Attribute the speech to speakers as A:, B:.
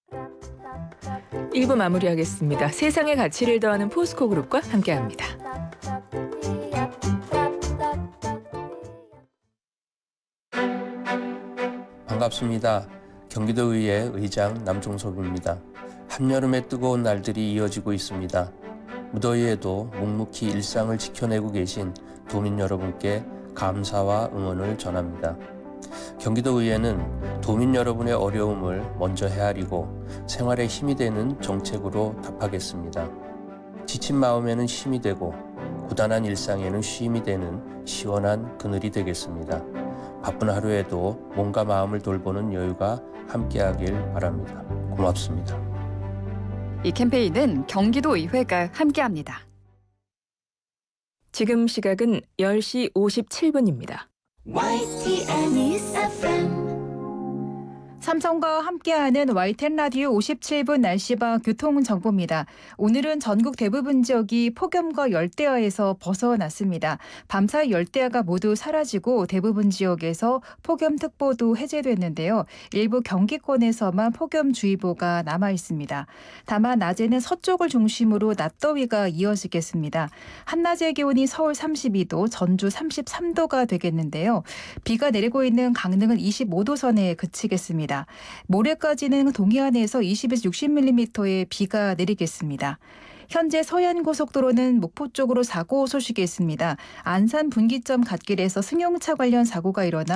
A: 1부 마무리하겠습니다. 세상의 가치를 더하는 포스코 그룹과 함께합니다.
B: 반갑습니다. 경기도의회 의장 남종섭입니다. 한여름의 뜨거운 날들이 이어지고 있습니다. 무더위에도 묵묵히 일상을 지켜내고 계신 도민 여러분께 감사와 응원을 전합니다. 경기도의회는 도민 여러분의 어려움을 먼저 헤아리고 생활에 힘이 되는 정책으로 답하겠습니다. 지친 마음에는 힘이 되고 고단한 일상에는 쉼이 되는 시원한 그늘이 되겠습니다. 바쁜 하루에도 몸과 마음을 돌보는 여유가 함께하길 바랍니다. 고맙습니다.
C: 이 캠페인은 경기도의회가 함께합니다.
A: 지금 시각은 10시 57분입니다.
D: YTN News FM.
E: 삼성과 함께하는 YTN 라디오 57분 날씨와 교통정보입니다. 오늘은 전국 대부분 지역이 폭염과 열대야에서 벗어났습니다. 밤사이 열대야가 모두 사라지고 대부분 지역에서 폭염특보도 해제됐는데요. 일부 경기권에서만 폭염주의보가 남아있습니다. 다만 낮에는 서쪽을 중심으로 낮더위가 이어지겠습니다. 한낮의 기온이 서울 32도, 전주 33도가 되겠는데요. 비가 내리고 있는 강릉은 25도 선에 그치겠습니다. 모레까지는 동해안에서 20에서 60mm의 비가 내리겠습니다. 현재 서해안고속도로는 목포 쪽으로 사고 소식이 있습니다. 안산 분기점 갓길에서 승용차 관련 사고가 일어나